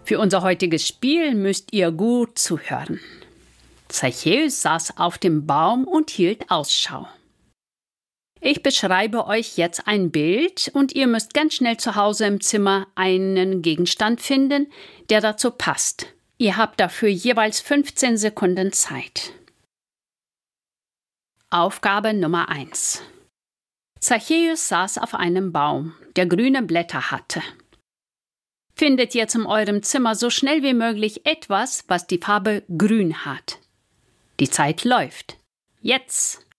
Für unser heutiges Spiel müsst ihr gut zuhören. Zachäus saß auf dem Baum und hielt Ausschau. Ich beschreibe euch jetzt ein Bild und ihr müsst ganz schnell zu Hause im Zimmer einen Gegenstand finden, der dazu passt. Ihr habt dafür jeweils 15 Sekunden Zeit. Aufgabe Nummer 1. Zachäus saß auf einem Baum, der grüne Blätter hatte. Findet jetzt in eurem Zimmer so schnell wie möglich etwas, was die Farbe grün hat. Die Zeit läuft. Jetzt!